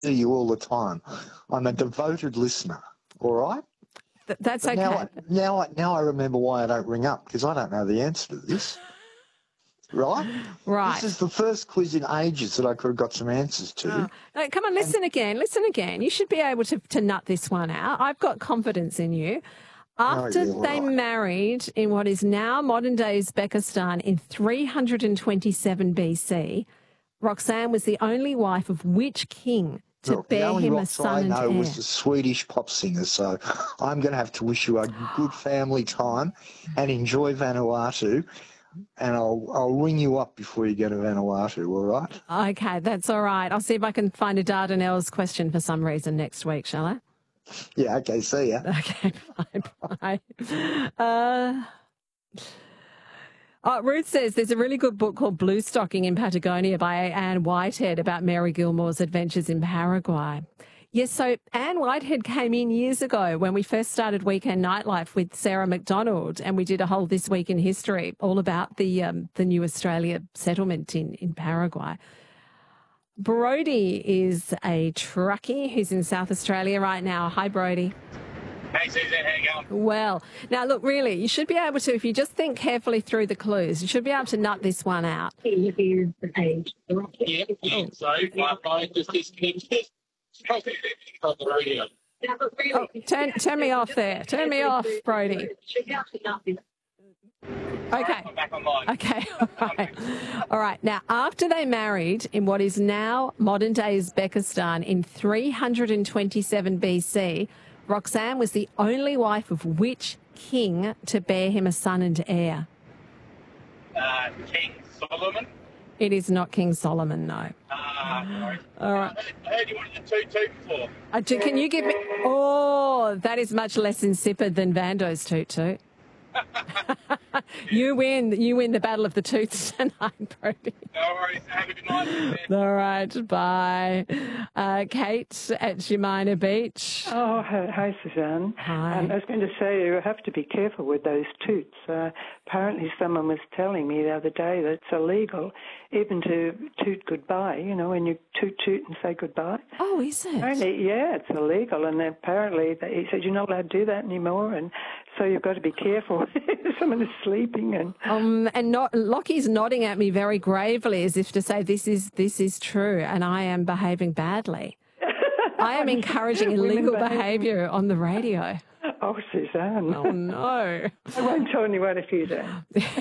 to you all the time. I'm a devoted listener, all right? That's But okay. Now I remember why I don't ring up, because I don't know the answer to this. Right? Right. This is the first quiz in ages that I could have got some answers to. Oh. No, come on, listen again. Listen again. You should be able to nut this one out. I've got confidence in you. After they married in what is now modern-day Uzbekistan in 327 BC, Roxanne was the only wife of which king to bear him a son and heir? The only Rox I know was the Swedish pop singer, so I'm going to have to wish you a good family time and enjoy Vanuatu, and I'll ring you up before you go to Vanuatu, all right? Okay, that's all right. I'll see if I can find a Dardanelles question for some reason next week, shall I? Yeah, okay, see ya. Okay, bye. Ruth says there's a really good book called Blue Stocking in Patagonia by Anne Whitehead about Mary Gilmore's adventures in Paraguay. Yes, so Anne Whitehead came in years ago when we first started Weekend Nightlife with Sarah McDonald, and we did a whole This Week in History all about the New Australia settlement in Paraguay. Brody is a truckie who's in South Australia right now. Hi, Brody. Hey, Susan, how you going? Well, now, look, really, you should be able to, if you just think carefully through the clues, you should be able to nut this one out. Here's the page. Yeah. So, I just disconnected on the radio. Oh, turn me off there. Turn me off, Brody. Okay. I'm back online. Okay, all right. All right. Now, after they married in what is now modern-day Uzbekistan in 327 BC, Roxanne was the only wife of which king to bear him a son and heir? King Solomon. It is not King Solomon, no. Sorry. All right. I heard you wanted the 2-2 before. Can you give me... Oh, that is much less insipid than Vando's toot-toot. You win the battle of the tooths tonight, Brody. No worries. Have a good night. All right, bye. Kate at Jemina Beach. Oh, hi, Suzanne. Hi. I was going to say you have to be careful with those toots. Apparently someone was telling me the other day that it's illegal even to toot goodbye, you know, when you toot and say goodbye. Oh, is it? Apparently, yeah, it's illegal, and apparently he said you're not allowed to do that anymore, and so you've got to be careful. Someone is sleeping, and Lockie's nodding at me very gravely as if to say this is true, and I am behaving badly. I am encouraging illegal behaviour on the radio. Oh, Suzanne. Oh, no. I won't tell anyone if you do.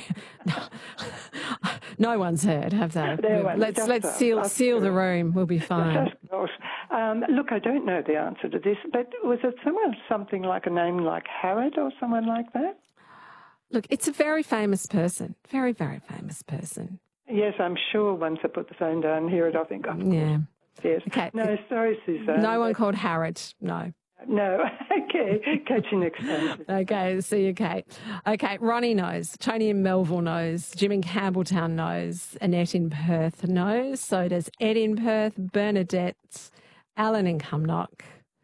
No one's heard, have they? Let's seal the room. We'll be fine. Look, I don't know the answer to this, but was it something like a name like Harrod or someone like that? Look, it's a very famous person. Very, very famous person. Yes, I'm sure once I put the phone down, hear it, I think, oh, yeah. Yes. Okay. No, sorry, Suzanne. No one called Harrod, no. No, okay. Catch you next time. Okay, see you, Kate. Okay, Ronnie knows. Tony in Melville knows. Jim in Campbelltown knows. Annette in Perth knows. So does Ed in Perth, Bernadette, Alan in Cumnock.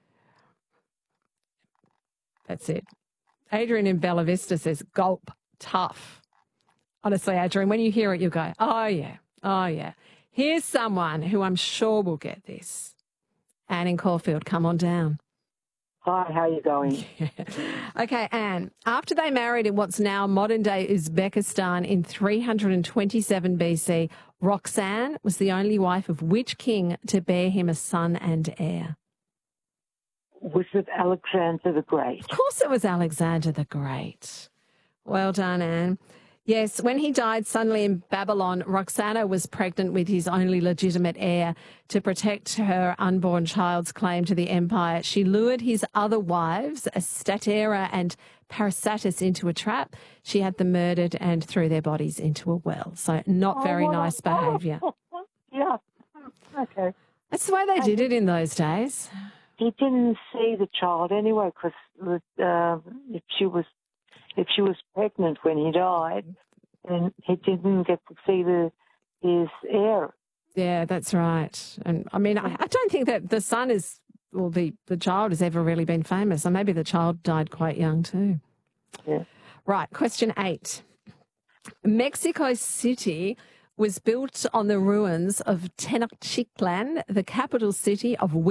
That's it. Adrian in Bella Vista says, gulp, tough. Honestly, Adrian, when you hear it, you'll go, oh, yeah. Here's someone who I'm sure will get this. Anne in Caulfield, come on down. Hi, how are you going? Yeah. Okay, Anne, after they married in what's now modern-day Uzbekistan in 327 BC, Roxanne was the only wife of which king to bear him a son and heir? Was it Alexander the Great? Of course it was Alexander the Great. Well done, Anne. Yes, when he died suddenly in Babylon, Roxana was pregnant with his only legitimate heir. To protect her unborn child's claim to the empire, she lured his other wives, Statera and Parasatis, into a trap. She had them murdered and threw their bodies into a well. So not very nice behaviour. Yeah, okay. That's the way they did it in those days. He didn't see the child anyway, because if she was pregnant when he died, then he didn't get to see his heir. Yeah, that's right. And I mean, I don't think that the son is, or the child has ever really been famous. Or maybe the child died quite young too. Yeah. Right, question 8. Mexico City was built on the ruins of Tenochtitlan, the capital city of